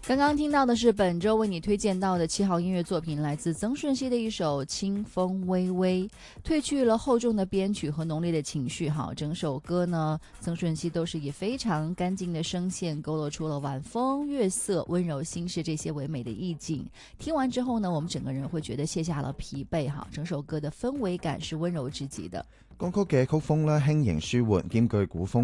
刚刚听到的是本周为你推荐到的7号音乐作品，来自曾舜晞的一首《清风微微》，褪去了厚重的编曲和浓烈的情绪。好，整首歌呢，曾舜晞都是以非常干净的声线勾勒出了晚风、月色、温柔心事这些唯美的意境。听完之后呢，我们整个人会觉得卸下了疲惫。哈，整首歌的氛围感是温柔至极的。 歌曲嘅曲風咧輕盈舒緩，兼具古風